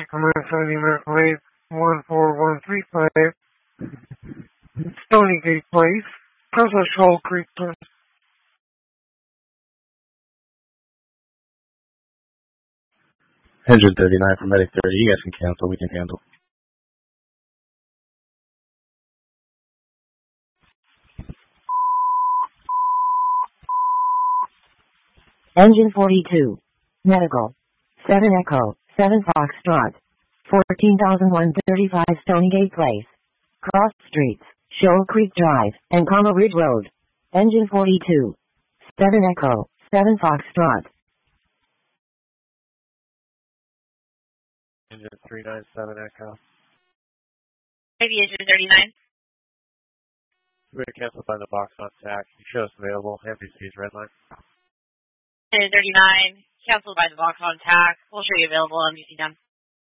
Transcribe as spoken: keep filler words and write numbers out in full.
Commercial email plate one four one three five, Stony Gate Place, Council Shoal Creek. Engine thirty-nine for Medic thirty. You guys can cancel. We can handle. Engine forty-two. Medical. seven Echo, seven Foxtrot. fourteen thousand one hundred thirty-five Stonygate Place. Cross Streets, Shoal Creek Drive, and Comma Ridge Road. Engine forty-two. seven Echo, seven Foxtrot. Engine three nine seven Echo. Aviation thirty-nine. We're going to cancel by the box on T A C. You show us available. N B C's red line. Engine thirty-nine. Canceled by the box on T A C. We'll show you available on B C down.